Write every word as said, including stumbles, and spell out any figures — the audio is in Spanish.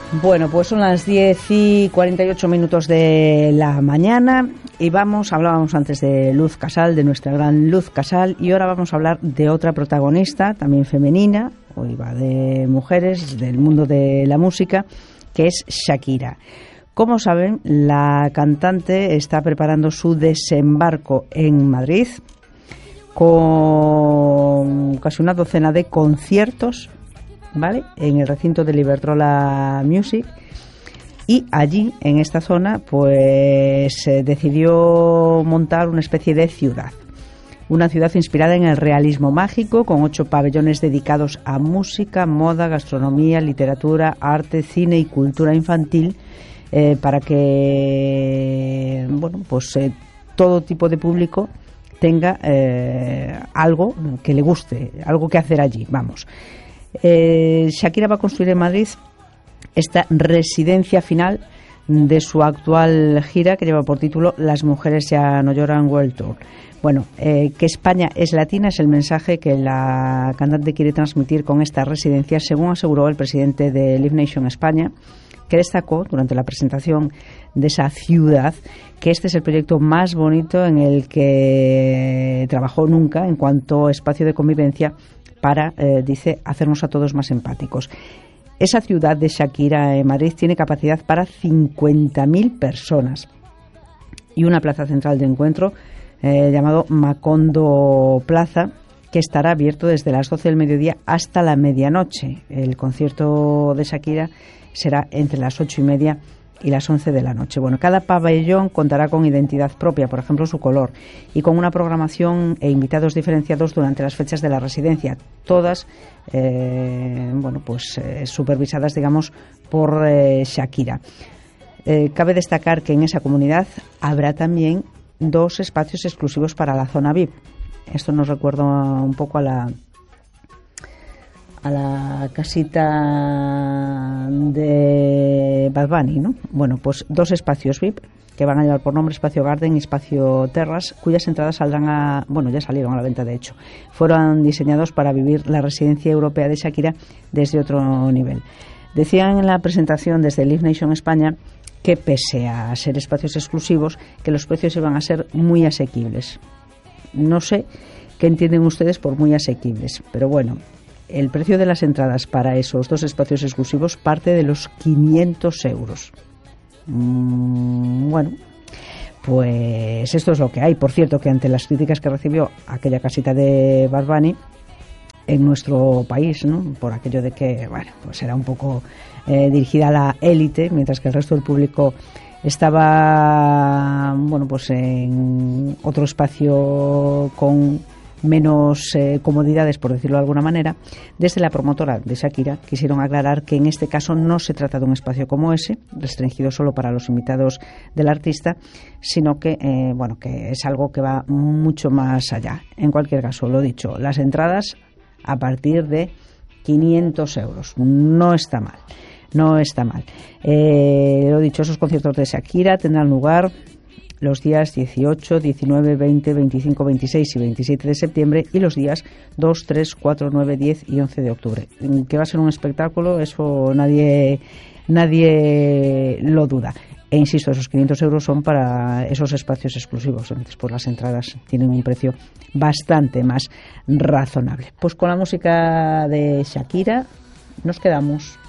Bueno, pues son las diez y cuarenta y ocho minutos de la mañana y vamos, hablábamos antes de Luz Casal, de nuestra gran Luz Casal, y ahora vamos a hablar de otra protagonista, también femenina, hoy va de mujeres, del mundo de la música, que es Shakira. Como saben, la cantante está preparando su desembarco en Madrid con casi una docena de conciertos, ¿vale?, en el recinto del Iberdrola Music, y allí, en esta zona, pues eh, decidió montar una especie de ciudad. Una ciudad inspirada en el realismo mágico, con ocho pabellones dedicados a música, moda, gastronomía, literatura, arte, cine y cultura infantil, eh, para que, bueno, pues eh, todo tipo de público tenga eh, algo que le guste, algo que hacer allí, vamos. Eh, Shakira va a construir en Madrid esta residencia final de su actual gira, que lleva por título Las mujeres ya no lloran World Tour. Bueno, eh, que España es latina es el mensaje que la cantante quiere transmitir con esta residencia, según aseguró el presidente de Live Nation España, que destacó durante la presentación de esa ciudad que este es el proyecto más bonito en el que trabajó nunca en cuanto a espacio de convivencia para, eh, dice, hacernos a todos más empáticos. Esa ciudad de Shakira en Madrid tiene capacidad para cincuenta mil personas y una plaza central de encuentro eh, llamado Macondo Plaza, que estará abierto desde las doce del mediodía hasta la medianoche. El concierto de Shakira será entre las ocho y media y las once de la noche. Bueno, cada pabellón contará con identidad propia, por ejemplo su color, y con una programación e invitados diferenciados durante las fechas de la residencia, todas eh, bueno, pues eh, supervisadas, digamos, por eh, Shakira. Eh, cabe destacar que en esa comunidad habrá también dos espacios exclusivos para la zona V I P. Esto nos recuerda un poco a la a la casita de Bad Bunny, ¿no? Bueno, pues dos espacios V I P que van a llevar por nombre Espacio Garden y Espacio Terras, cuyas entradas saldrán a, bueno, ya salieron a la venta de hecho. Fueron diseñados para vivir la residencia europea de Shakira desde otro nivel. Decían en la presentación desde Live Nation España que pese a ser espacios exclusivos, que los precios iban a ser muy asequibles. No sé qué entienden ustedes por muy asequibles, pero bueno, el precio de las entradas para esos dos espacios exclusivos parte de los quinientos euros. Mm, bueno, pues esto es lo que hay. Por cierto, que ante las críticas que recibió aquella casita de Bad Bunny en nuestro país, ¿no?, por aquello de que, bueno, pues era un poco eh, dirigida a la élite, mientras que el resto del público estaba, bueno, pues en otro espacio con menos eh, comodidades, por decirlo de alguna manera. Desde la promotora de Shakira quisieron aclarar que en este caso no se trata de un espacio como ese, restringido solo para los invitados del artista, sino que, eh, bueno, que es algo que va mucho más allá. En cualquier caso, lo dicho, las entradas a partir de quinientos euros. No está mal, no está mal. Eh, lo dicho, esos conciertos de Shakira tendrán lugar los días dieciocho, diecinueve, veinte, veinticinco, veintiséis y veintisiete de septiembre y los días dos, tres, cuatro, nueve, diez y once de octubre. Que va a ser un espectáculo, eso nadie, nadie lo duda. E insisto, esos quinientos euros son para esos espacios exclusivos, entonces pues las entradas tienen un precio bastante más razonable. Pues con la música de Shakira nos quedamos.